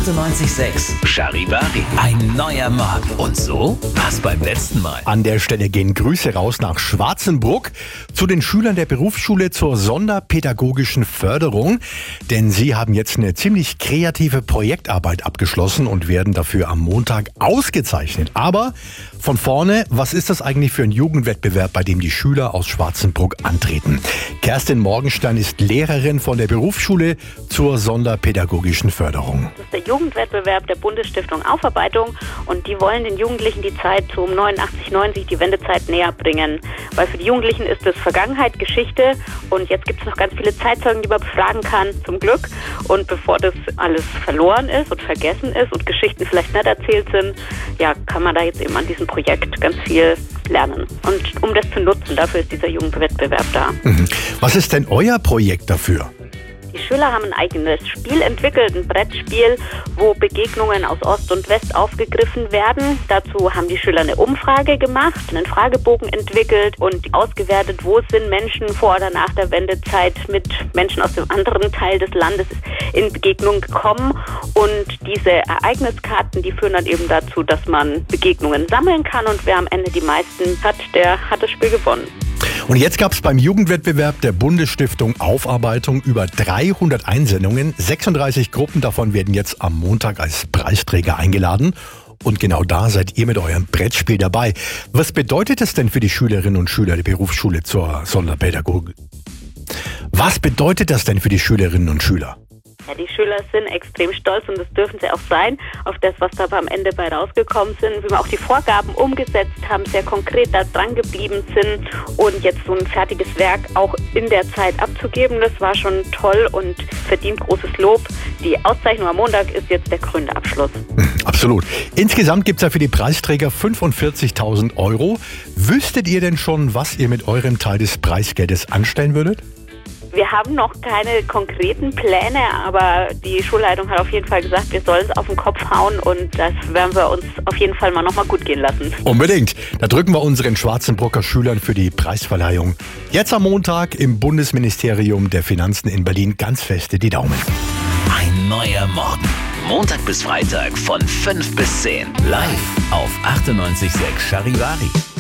98,6 Charivari. Ein neuer Morgen. Und so war's beim letzten Mal. An der Stelle gehen Grüße raus nach Schwarzenbruck zu den Schülern der Berufsschule zur sonderpädagogischen Förderung. Denn sie haben jetzt eine ziemlich kreative Projektarbeit abgeschlossen und werden dafür am Montag ausgezeichnet. Aber von vorne, was ist das eigentlich für ein Jugendwettbewerb, bei dem die Schüler aus Schwarzenbruck antreten? Kerstin Morgenstern ist Lehrerin von der Berufsschule zur sonderpädagogischen Förderung. Das ist der Jugendwettbewerb der Bundesstiftung Aufarbeitung und die wollen den Jugendlichen die Zeit so um 89, 90, die Wendezeit näher bringen. Weil für die Jugendlichen ist es Vergangenheit, Geschichte und jetzt gibt es noch ganz viele Zeitzeugen, die man befragen kann, zum Glück. Und bevor das alles verloren ist und vergessen ist und Geschichten vielleicht nicht erzählt sind, ja, kann man da jetzt eben an diesem Projekt ganz viel lernen. Und um das zu nutzen, dafür ist dieser Jugendwettbewerb da. Was ist denn euer Projekt dafür? Die Schüler haben ein eigenes Spiel entwickelt, ein Brettspiel, wo Begegnungen aus Ost und West aufgegriffen werden. Dazu haben die Schüler eine Umfrage gemacht, einen Fragebogen entwickelt und ausgewertet, wo sind Menschen vor oder nach der Wendezeit mit Menschen aus dem anderen Teil des Landes in Begegnung gekommen. Und diese Ereigniskarten, die führen dann eben dazu, dass man Begegnungen sammeln kann und wer am Ende die meisten hat, der hat das Spiel gewonnen. Und jetzt gab es beim Jugendwettbewerb der Bundesstiftung Aufarbeitung über 300 Einsendungen. 36 Gruppen davon werden jetzt am Montag als Preisträger eingeladen. Und genau da seid ihr mit eurem Brettspiel dabei. Was bedeutet es denn für die Schülerinnen und Schüler der Berufsschule zur Sonderpädagogik? Was bedeutet das denn für die Schülerinnen und Schüler? Ja, die Schüler sind extrem stolz und das dürfen sie auch sein, auf das, was da am Ende bei rausgekommen sind, wie wir auch die Vorgaben umgesetzt haben, sehr konkret da dran geblieben sind und jetzt so ein fertiges Werk auch in der Zeit abzugeben, das war schon toll und verdient großes Lob. Die Auszeichnung am Montag ist jetzt der krönende Abschluss. Absolut. Insgesamt gibt es ja für die Preisträger 45.000 €. Wüsstet ihr denn schon, was ihr mit eurem Teil des Preisgeldes anstellen würdet? Wir haben noch keine konkreten Pläne, aber die Schulleitung hat auf jeden Fall gesagt, wir sollen es auf den Kopf hauen und das werden wir uns auf jeden Fall mal nochmal gut gehen lassen. Unbedingt. Da drücken wir unseren Schwarzenbrucker Schülern für die Preisverleihung jetzt am Montag im Bundesministerium der Finanzen in Berlin ganz feste die Daumen. Ein neuer Morgen. Montag bis Freitag von 5 bis 10. Live auf 98,6 Charivari.